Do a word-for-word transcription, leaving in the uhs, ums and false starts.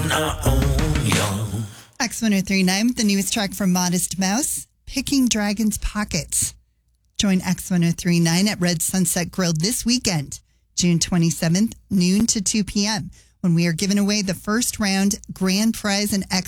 on our own, young. X one oh three point nine with the newest track from Modest Mouse, Picking Dragon's Pockets. Join X one oh three point nine at Red Sunset Grill this weekend, June twenty-seventh, noon to two p.m., when we are giving away the first round grand prize in X